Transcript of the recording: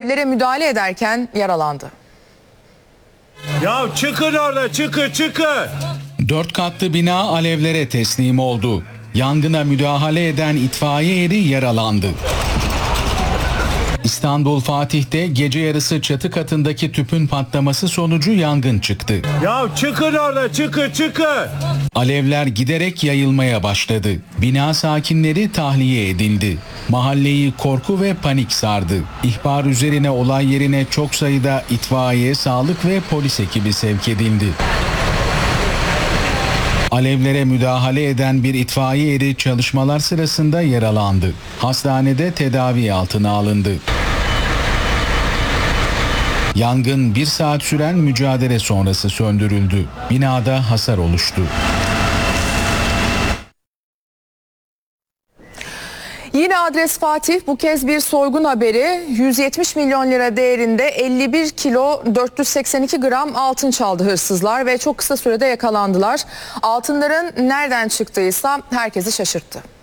alevlere müdahale ederken yaralandı. Ya çıkın orada, çıkın. 4 katlı bina alevlere teslim oldu. Yangına müdahale eden itfaiye eri yaralandı. İstanbul Fatih'te gece yarısı çatı katındaki tüpün patlaması sonucu yangın çıktı. Ya çıkın orada, çıkın. Alevler giderek yayılmaya başladı. Bina sakinleri tahliye edildi. Mahalleyi korku ve panik sardı. İhbar üzerine olay yerine çok sayıda itfaiye, sağlık ve polis ekibi sevk edildi. Alevlere müdahale eden bir itfaiye eri çalışmalar sırasında yaralandı. Hastanede tedavi altına alındı. Yangın 1 saat süren mücadele sonrası söndürüldü. Binada hasar oluştu. Yine adres Fatih, bu kez bir soygun haberi. 170 milyon lira değerinde 51 kilo 482 gram altın çaldı hırsızlar ve çok kısa sürede yakalandılar. Altınların nereden çıktıysa herkesi şaşırttı.